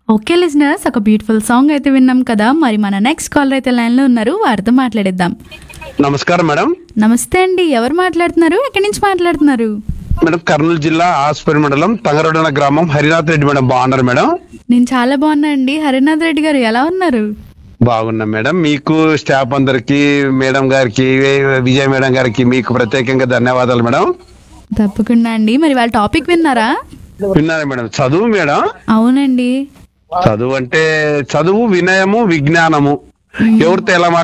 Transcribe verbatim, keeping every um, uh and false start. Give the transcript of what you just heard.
Okay listeners, ఒక beautiful song అయితే విన్నాం కదా. మరి మన నెక్స్ట్ కాలర్ అయితే లైన్ లో ఉన్నారు, వారితో మాట్లాడేద్దాం. నమస్కారం మేడం. నమస్తే అండి, ఎవరు మాట్లాడుతున్నారు, ఎక్కడి నుంచి మాట్లాడుతున్నారు? మేడం కర్నూలు జిల్లా ఆస్పరి మండలం తంగరొడన గ్రామం హరినాథ్ రెడ్డి మేడం. బాగున్నారు మేడం? నేను చాలా బాగున్నా అండి. హరినాథ్ రెడ్డి గారు ఎలా ఉన్నారు? బాగున్నా మేడం. మీకు స్టాఫ్ అందరికి, మేడం గారికి, విజయ మేడం గారికి మీకు ప్రత్యేకంగా ధన్యవాదాలు మేడం. తప్పకుండా అండి. మరి వాళ్ళ టాపిక్ విన్నారా? విన్నారా మేడం? చదువు మేడం. అవునండి. చదువు అంటే చదువు, వినయము, విజ్ఞానము. ఎవరితో ఎలా